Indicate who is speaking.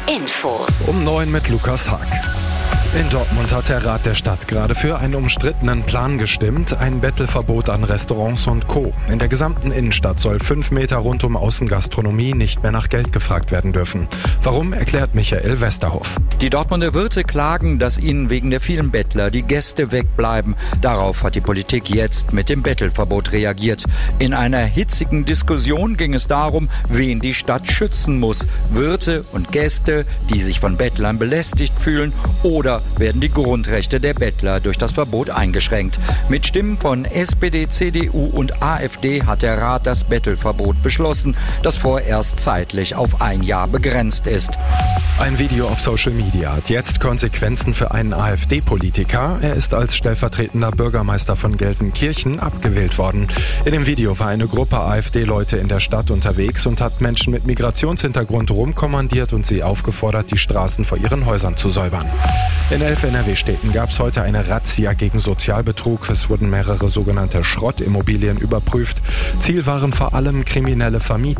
Speaker 1: Infos.
Speaker 2: Um 9 mit Lukas Haag. In Dortmund hat der Rat der Stadt gerade für einen umstrittenen Plan gestimmt, ein Bettelverbot an Restaurants und Co. In der gesamten Innenstadt soll 5 Meter rund um Außengastronomie nicht mehr nach Geld gefragt werden dürfen. Warum, erklärt Michael Westerhoff.
Speaker 3: Die Dortmunder Wirte klagen, dass ihnen wegen der vielen Bettler die Gäste wegbleiben. Darauf hat die Politik jetzt mit dem Bettelverbot reagiert. In einer hitzigen Diskussion ging es darum, wen die Stadt schützen muss. Wirte und Gäste, die sich von Bettlern belästigt fühlen, oder werden die Grundrechte der Bettler durch das Verbot eingeschränkt. Mit Stimmen von SPD, CDU und AfD hat der Rat das Bettelverbot beschlossen, das vorerst zeitlich auf 1 Jahr begrenzt ist.
Speaker 2: Ein Video auf Social Media hat jetzt Konsequenzen für einen AfD-Politiker. Er ist als stellvertretender Bürgermeister von Gelsenkirchen abgewählt worden. In dem Video war eine Gruppe AfD-Leute in der Stadt unterwegs und hat Menschen mit Migrationshintergrund rumkommandiert und sie aufgefordert, die Straßen vor ihren Häusern zu säubern. In 11 NRW-Städten gab es heute eine Razzia gegen Sozialbetrug. Es wurden mehrere sogenannte Schrottimmobilien überprüft. Ziel waren vor allem kriminelle Vermieter.